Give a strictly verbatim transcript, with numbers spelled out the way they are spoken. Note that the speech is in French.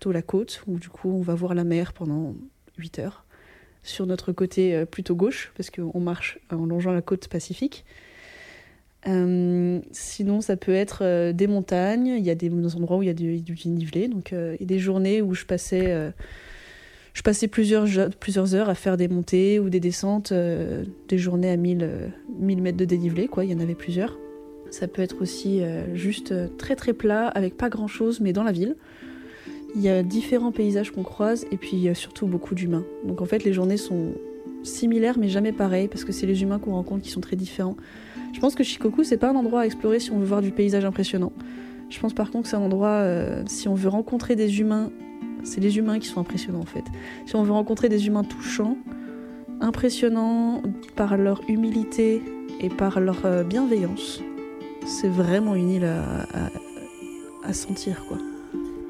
plutôt la côte, où du coup on va voir la mer pendant huit heures, sur notre côté euh, plutôt gauche, parce qu'on marche en longeant la côte pacifique. Euh, sinon, ça peut être euh, des montagnes. Il y a des, des endroits où il y a du, du dénivelé. Donc, euh, il y a des journées où je passais, euh, je passais plusieurs, plusieurs heures à faire des montées ou des descentes, euh, des journées à mille, euh, mille mètres de dénivelé, quoi. Il y en avait plusieurs. Ça peut être aussi euh, juste euh, très très plat, avec pas grand chose, mais dans la ville. Il y a différents paysages qu'on croise et puis il y a surtout beaucoup d'humains. Donc en fait, les journées sont similaires mais jamais pareilles parce que c'est les humains qu'on rencontre qui sont très différents. Je pense que Shikoku, c'est pas un endroit à explorer si on veut voir du paysage impressionnant. Je pense par contre que c'est un endroit, euh, si on veut rencontrer des humains, c'est les humains qui sont impressionnants en fait. Si on veut rencontrer des humains touchants, impressionnants par leur humilité et par leur euh, bienveillance, c'est vraiment une île à, à, à sentir, quoi.